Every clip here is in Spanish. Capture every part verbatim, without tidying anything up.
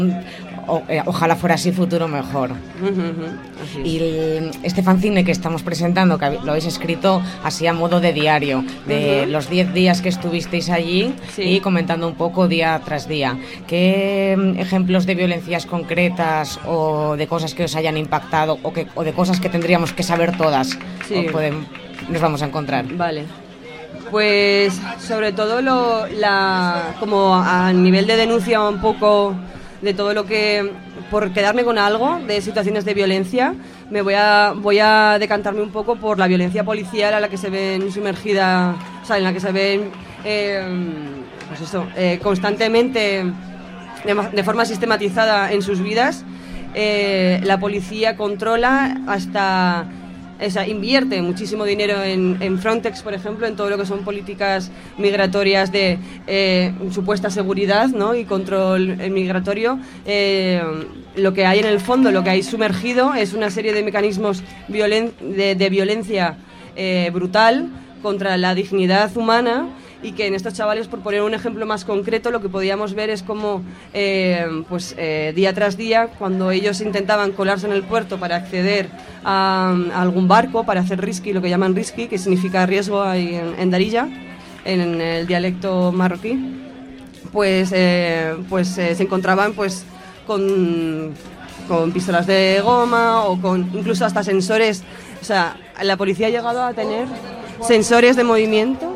O, eh, ojalá fuera así, futuro mejor. Uh-huh, uh-huh. Y el, este fanzine que estamos presentando, que lo habéis escrito así a modo de diario, de uh-huh. los diez días que estuvisteis allí, sí. y comentando un poco día tras día. ¿Qué ejemplos de violencias concretas o de cosas que os hayan impactado o, que, o de cosas que tendríamos que saber todas sí. podemos, nos vamos a encontrar? Vale. Pues sobre todo lo, la, como a nivel de denuncia un poco de todo lo que, por quedarme con algo de situaciones de violencia, me voy a voy a decantarme un poco por la violencia policial a la que se ven sumergida, o sea, en la que se ven eh, pues eso, eh, constantemente de, de forma sistematizada en sus vidas. Eh, la policía controla hasta O sea, invierte muchísimo dinero en, en Frontex, por ejemplo, en todo lo que son políticas migratorias de eh, supuesta seguridad, ¿no? Y control migratorio. Eh, lo que hay en el fondo, lo que hay sumergido, es una serie de mecanismos violen- de, de violencia eh, brutal contra la dignidad humana. Y que en estos chavales, por poner un ejemplo más concreto, lo que podíamos ver es como eh, pues, eh, día tras día, cuando ellos intentaban colarse en el puerto para acceder a, a algún barco, para hacer risky, lo que llaman risky, que significa riesgo ahí en, en Darija, en el dialecto marroquí, pues, eh, pues eh, se encontraban pues, con, con pistolas de goma o con incluso hasta sensores. O sea, la policía ha llegado a tener sensores de movimiento.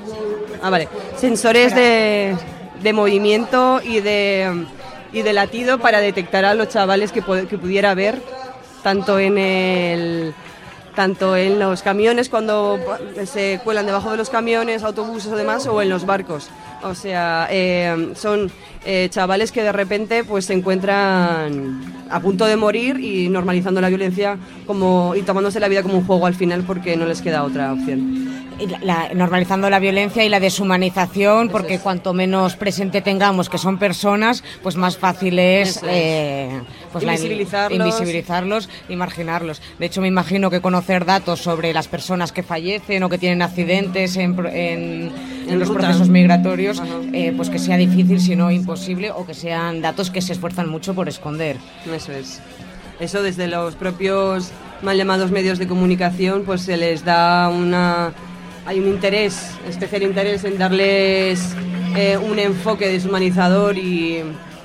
Ah, vale. Sensores de, de movimiento y de, y de latido para detectar a los chavales que, que pudiera haber, tanto en el tanto en los camiones cuando se cuelan debajo de los camiones, autobuses o demás, o en los barcos. O sea, eh, son eh, chavales que de repente pues se encuentran a punto de morir y normalizando la violencia como y tomándose la vida como un juego al final porque no les queda otra opción. La, la, normalizando la violencia y la deshumanización, porque es. cuanto menos presente tengamos que son personas, pues más fácil es, eh, pues invisibilizarlos. La, invisibilizarlos y marginarlos. De hecho, me imagino que conocer datos sobre las personas que fallecen o que tienen accidentes en, en, en, en los ruta. procesos migratorios, eh, pues que sea difícil, si no imposible, o que sean datos que se esfuerzan mucho por esconder. Eso es. Eso desde los propios mal llamados medios de comunicación, pues se les da una... Hay un interés, especial interés en darles eh, un enfoque deshumanizador y,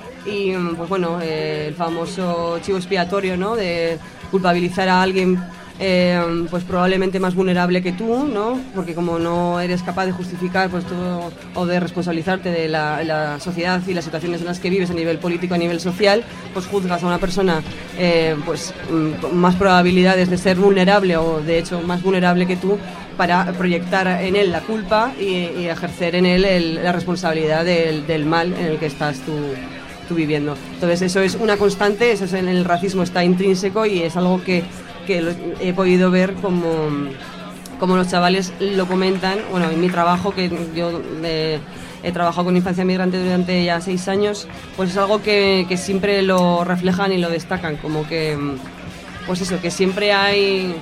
y pues bueno, eh, el famoso chivo expiatorio, ¿no? De culpabilizar a alguien eh, pues probablemente más vulnerable que tú, ¿no? Porque como no eres capaz de justificar pues todo, o de responsabilizarte de la, la sociedad y las situaciones en las que vives a nivel político, a nivel social, pues juzgas a una persona eh, pues con más probabilidades de ser vulnerable o de hecho más vulnerable que tú, para proyectar en él la culpa y, y ejercer en él el, la responsabilidad del, del mal en el que estás tú, tú viviendo. Entonces eso es una constante, eso es en el racismo está intrínseco y es algo que, que lo, he podido ver como, como los chavales lo comentan. Bueno, en mi trabajo, que yo eh, he trabajado con infancia migrante durante ya seis años, pues es algo que, que siempre lo reflejan y lo destacan, como que, pues eso, que siempre hay...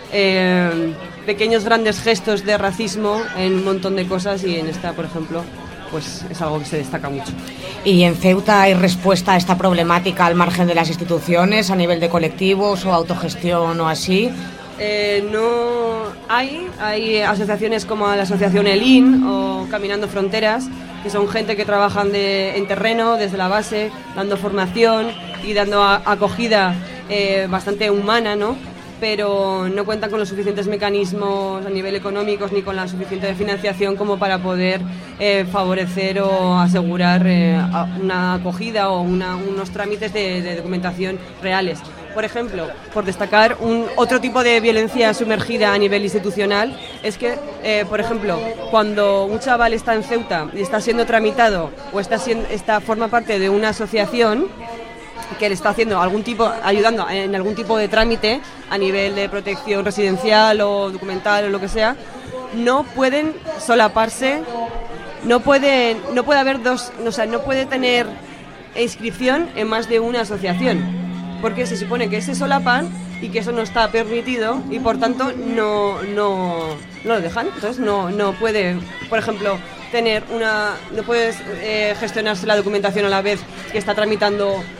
Eh, pequeños grandes gestos de racismo en un montón de cosas y en esta, por ejemplo, pues es algo que se destaca mucho. ¿Y en Ceuta hay respuesta a esta problemática al margen de las instituciones, a nivel de colectivos o autogestión o así? Eh, no hay, hay asociaciones como la asociación El I N o Caminando Fronteras, que son gente que trabajan de, en terreno, desde la base, dando formación y dando a, acogida eh, bastante humana, ¿no? Pero no cuentan con los suficientes mecanismos a nivel económicos ni con la suficiente financiación como para poder eh, favorecer o asegurar eh, una acogida o una, unos trámites de, de documentación reales. Por ejemplo, por destacar un otro tipo de violencia sumergida a nivel institucional, es que, eh, por ejemplo, cuando un chaval está en Ceuta y está siendo tramitado o está, siendo, está forma parte de una asociación que le está haciendo algún tipo, ayudando en algún tipo de trámite a nivel de protección residencial o documental o lo que sea, no pueden solaparse, no pueden, no puede haber dos, o sea, no puede tener inscripción en más de una asociación, porque se supone que se solapan y que eso no está permitido y por tanto no, no, no lo dejan. Entonces no, no puede, por ejemplo, tener una, no puedes eh, gestionarse la documentación a la vez que está tramitando